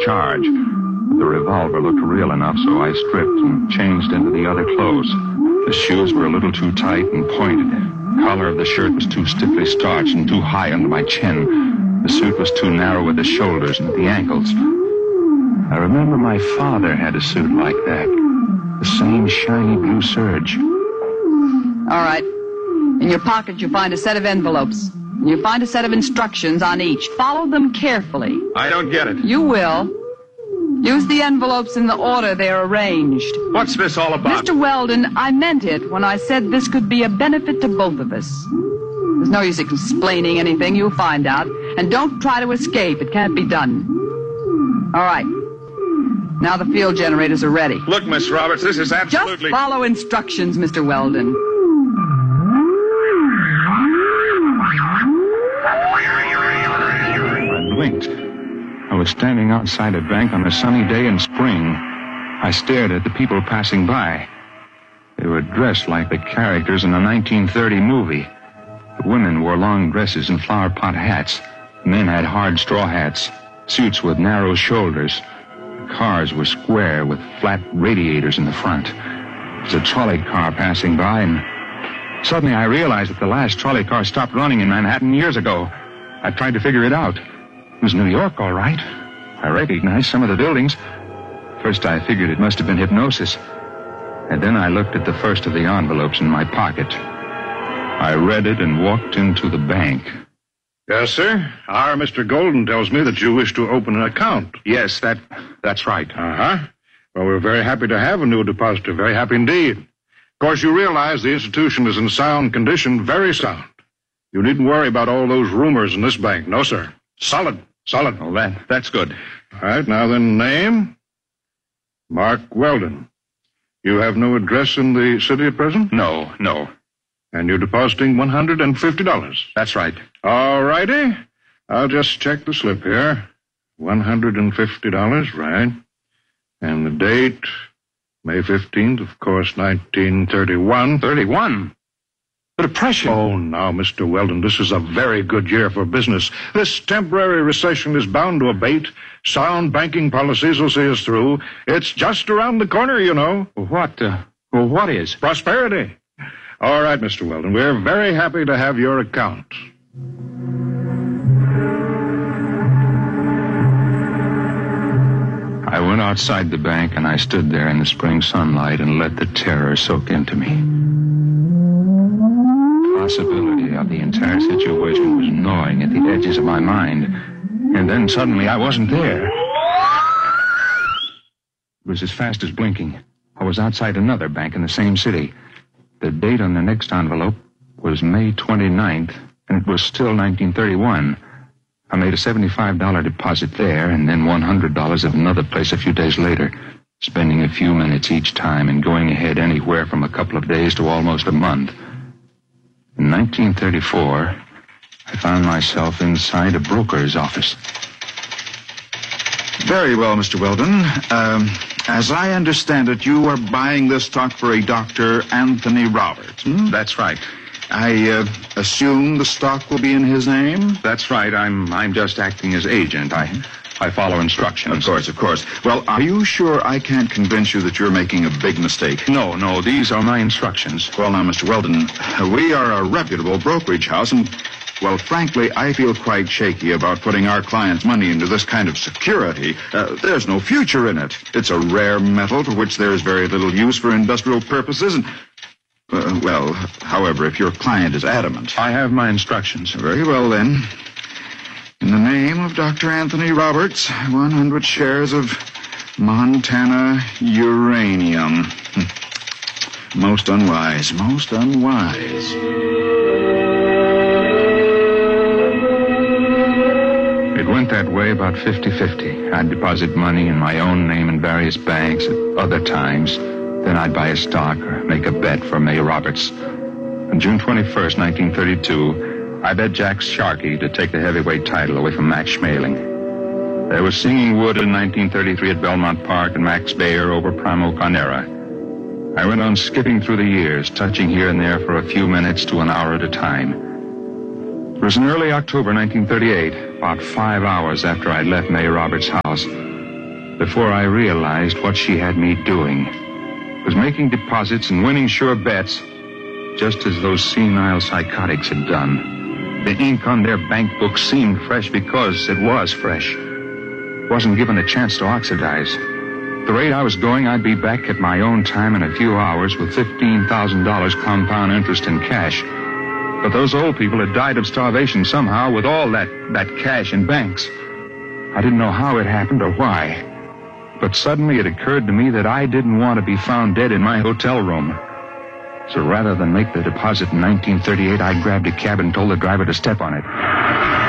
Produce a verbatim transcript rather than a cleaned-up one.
charge. The revolver looked real enough, so I stripped and changed into the other clothes. The shoes were a little too tight and pointed. The collar of the shirt was too stiffly starched and too high under my chin. The suit was too narrow at the shoulders and at the ankles. I remember my father had a suit like that. The same shiny blue serge. All right. In your pocket, you find a set of envelopes. And you find a set of instructions on each. Follow them carefully. I don't get it. You will. Use the envelopes in the order they're arranged. What's this all about? Mister Weldon, I meant it when I said this could be a benefit to both of us. There's no use explaining anything. You'll find out. And don't try to escape. It can't be done. All right. Now the field generators are ready. Look, Miss Roberts, this is absolutely... Just follow instructions, Mister Weldon. I blinked. I was standing outside a bank on a sunny day in spring. I stared at the people passing by. They were dressed like the characters in a nineteen thirty movie. The women wore long dresses and flower pot hats. The men had hard straw hats, suits with narrow shoulders. The cars were square with flat radiators in the front. There was a trolley car passing by, and suddenly I realized that the last trolley car stopped running in Manhattan years ago. I tried to figure it out. It was New York, all right. I recognized some of the buildings. First, I figured it must have been hypnosis. And then I looked at the first of the envelopes in my pocket. I read it and walked into the bank. Yes, sir. Our Mister Golden tells me that you wish to open an account. Yes, that that's right. Uh-huh. Well, we're very happy to have a new depositor. Very happy indeed. Of course, you realize the institution is in sound condition, very sound. You needn't worry about all those rumors in this bank. No, sir. Solid. Solid. Oh, that, that's good. All right, now then, name? Mark Weldon. You have no address in the city at present? No, no. And you're depositing one hundred fifty dollars. That's right. All righty. I'll just check the slip here. one hundred fifty dollars, right. And the date, May fifteenth, of course, nineteen thirty-one. thirty-one? The Depression. Oh, now, Mister Weldon, this is a very good year for business. This temporary recession is bound to abate. Sound banking policies will see us through. It's just around the corner, you know. What, uh, well, what is? Prosperity. All right, Mister Weldon, we're very happy to have your account. I went outside the bank and I stood there in the spring sunlight and let the terror soak into me. The possibility of the entire situation was gnawing at the edges of my mind. And then suddenly I wasn't there. It was as fast as blinking. I was outside another bank in the same city. The date on the next envelope was May twenty-ninth, and it was still nineteen thirty-one. I made a seventy-five dollars deposit there, and then one hundred dollars at another place a few days later, spending a few minutes each time and going ahead anywhere from a couple of days to almost a month. In nineteen thirty-four, I found myself inside a broker's office. Very well, Mister Weldon. Um, as I understand it, you are buying this stock for a Doctor Anthony Roberts. Hmm? That's right. I uh, assume the stock will be in his name? That's right. I'm I'm just acting as agent. I I follow instructions. Of course, of course. Well, are you sure I can't convince you that you're making a big mistake? No, no, these are my instructions. Well, now, Mister Weldon, we are a reputable brokerage house, and, well, frankly, I feel quite shaky about putting our clients' money into this kind of security. Uh, there's no future in it. It's a rare metal for which there is very little use for industrial purposes, and... Uh, well, however, if your client is adamant... I have my instructions. Very well, then. In the name of Doctor Anthony Roberts, one hundred shares of Montana uranium. Most unwise, most unwise. It went that way about fifty-fifty. I'd deposit money in my own name in various banks at other times. Then I'd buy a stock or make a bet for May Roberts. On June twenty-first, nineteen thirty-two, I bet Jack Sharkey to take the heavyweight title away from Max Schmeling. There was Singing Wood in nineteen thirty-three at Belmont Park and Max Baer over Primo Carnera. I went on skipping through the years, touching here and there for a few minutes to an hour at a time. It was in early October nineteen thirty-eight, about five hours after I'd left May Roberts' house, before I realized what she had me doing. Was making deposits and winning sure bets, just as those senile psychotics had done. The ink on their bank books seemed fresh because it was fresh. Wasn't given a chance to oxidize. The rate I was going, I'd be back at my own time in a few hours with fifteen thousand dollars compound interest in cash. But those old people had died of starvation somehow with all that, that cash in banks. I didn't know how it happened or why. But suddenly it occurred to me that I didn't want to be found dead in my hotel room. So rather than make the deposit in nineteen thirty-eight, I grabbed a cab and told the driver to step on it.